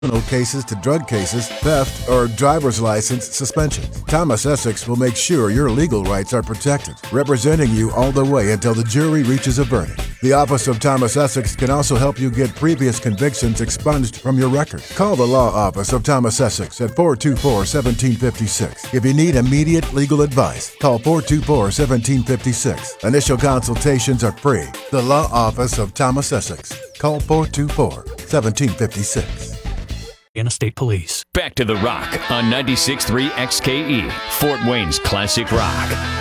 criminal cases to drug cases, theft, or driver's license suspensions. Thomas Essex will make sure your legal rights are protected, representing you all the way until the jury reaches a verdict. The Office of Thomas Essex can also help you get previous convictions expunged from your record. Call the Law Office of Thomas Essex at 424-1756. If you need immediate legal advice, call 424-1756. Initial consultations are free. The Law Office of Thomas Essex. Call 424-1756. State Police. Back to the Rock on 96.3 XKE, Fort Wayne's classic rock.